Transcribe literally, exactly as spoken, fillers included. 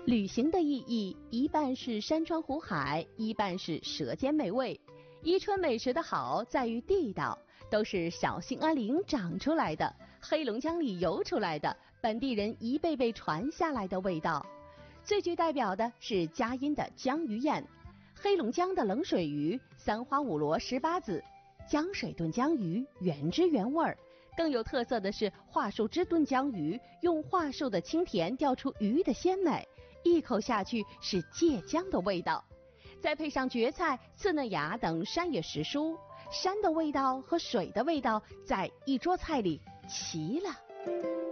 旅行的意义，一半是山川湖海，一半是舌尖美味。伊春美食的好在于地道，都是小兴安岭长出来的，黑龙江里游出来的，本地人一辈辈传下来的味道。最具代表的是佳音的江鱼宴，黑龙江的冷水鱼，三花五罗十八子，江水炖江鱼，原汁原味儿。更有特色的是桦树枝炖江鱼，用桦树的清甜调出鱼的鲜美，一口下去是芥江的味道。再配上蕨菜、刺嫩芽等山野时蔬，山的味道和水的味道在一桌菜里齐了。